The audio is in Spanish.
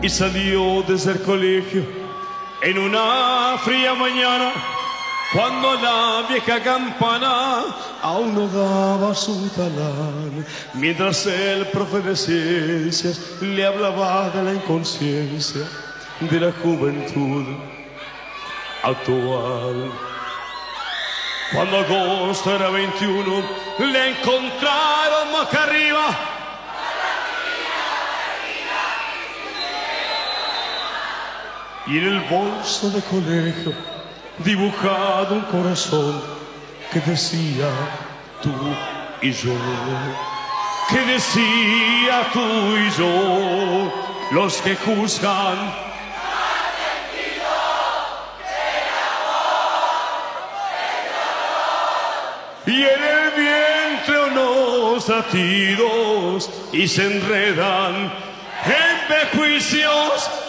Y salió desde el colegio en una fría mañana, cuando la vieja campana aún no daba su talán, mientras el profe de ciencias le hablaba de la inconsciencia de la juventud actual. Cuando agosto era 21, le encontraron boca arriba. Y en el bolso de colegio dibujado un corazón que decía tú y yo, que decía tú y yo, los que juzgan. Y en el vientre unos latidos y se enredan en prejuicios